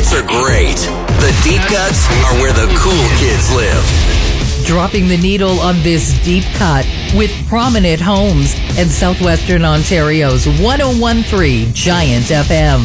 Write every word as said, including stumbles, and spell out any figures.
hits are great. The deep cuts are where the cool kids live. Dropping the needle on this deep cut with Prominent Homes and Southwestern Ontario's one oh one point three Giant F M.